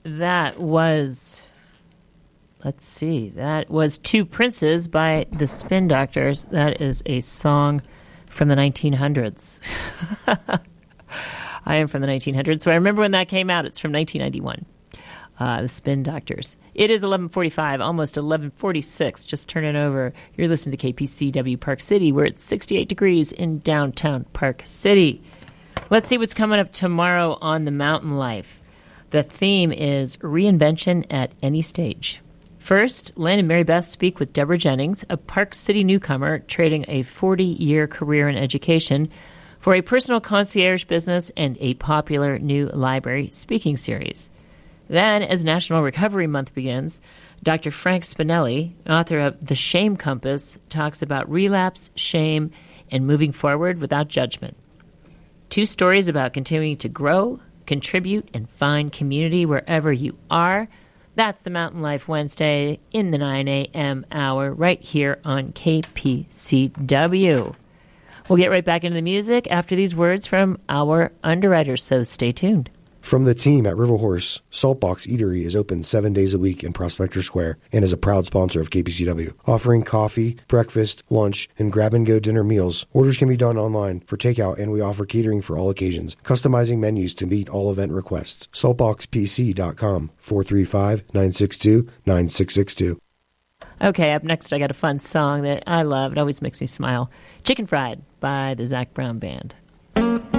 that was, let's see, that was Two Princes by the Spin Doctors. That is a song from the 1900s. I am from the 1900s, so I remember when that came out. It's from 1991. The Spin Doctors. It is 11:45, almost 11:46. Just turn it over. You're listening to KPCW Park City, where it's 68 degrees in downtown Park City. Let's see what's coming up tomorrow on The Mountain Life. The theme is reinvention at any stage. First, Len and Mary Beth speak with Deborah Jennings, a Park City newcomer trading a 40-year career in education for a personal concierge business and a popular new library speaking series. Then, as National Recovery Month begins, Dr. Frank Spinelli, author of The Shame Compass, talks about relapse, shame, and moving forward without judgment. 2 stories about continuing to grow, contribute, and find community wherever you are. That's the Mountain Life Wednesday in the 9 a.m. hour right here on KPCW. We'll get right back into the music after these words from our underwriters, so stay tuned. From the team at River Horse, Saltbox Eatery is open 7 days a week in Prospector Square and is a proud sponsor of KPCW, offering coffee, breakfast, lunch, and grab-and-go dinner meals. Orders can be done online for takeout, and we offer catering for all occasions, customizing menus to meet all event requests. Saltboxpc.com, 435-962-9662. Okay, up next I got a fun song that I love. It always makes me smile. Chicken Fried by the Zac Brown Band.